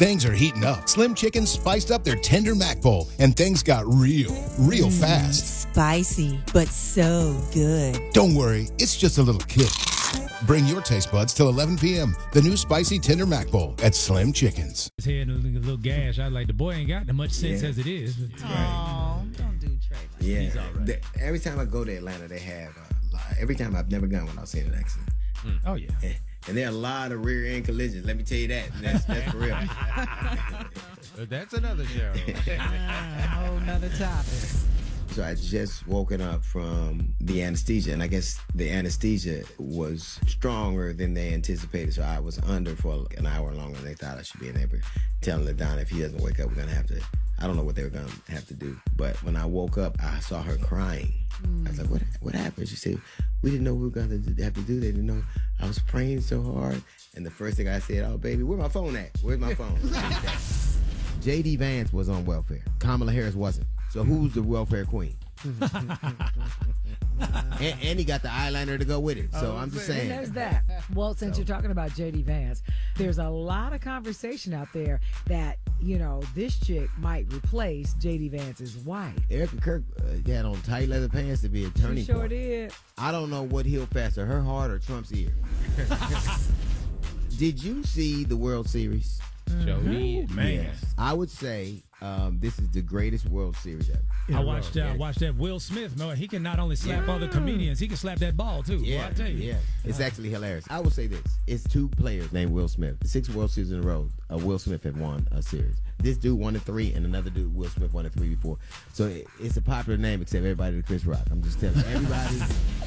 Things are heating up. Slim Chickens spiced up their tender mac bowl, and things got real fast. Spicy, but so good. Don't worry, it's just a little kick. Bring your taste buds till 11 p.m. The new spicy tender mac bowl at Slim Chickens. His head a little gash. I was like, the boy ain't got that much sense as it is. Oh, don't do Trey. Yeah, He's all right. Every time I go to Atlanta, they have a lot. Every time I've never gone without seeing an accident. Oh, yeah. And there are a lot of rear end collisions. Let me tell you that. That's for real. But that's another show. Whole nother topic. So I just woken up from the anesthesia, and I guess the anesthesia was stronger than they anticipated. So I was under for an hour longer than they thought I should be in there. But telling LaDonna if he doesn't wake up, we're gonna have to. I don't know what they were gonna have to do. But when I woke up, I saw her crying. I was like, "What happened?" She said, "We didn't know we were gonna have to do that. They didn't know I was praying so hard." And the first thing I said, "Oh baby, where my phone at? Where's my phone?" J.D. Vance was on welfare. Kamala Harris wasn't. So who's the welfare queen? and he got the eyeliner to go with it. So I'm just saying. And there's that. Well, since you're talking about J.D. Vance, there's a lot of conversation out there that, you know, this chick might replace J.D. Vance's wife. Erica Kirk had on tight leather pants to be a turning She sure point. did. I don't know what healed faster, her heart or Trump's ear. Did you see the World Series? Show did, man. Yes. I would say this is the greatest World Series ever. I watched that Will Smith. Man, he can not only slap other comedians, he can slap that ball too. Yeah, Boy, I tell you. yeah. It's actually hilarious. I will say this. It's two players named Will Smith. 6 World Series in a row, Will Smith had won a series. This dude won it 3, and another dude, Will Smith, won it 3 before. So it's a popular name, except everybody to Chris Rock. I'm just telling you. Everybody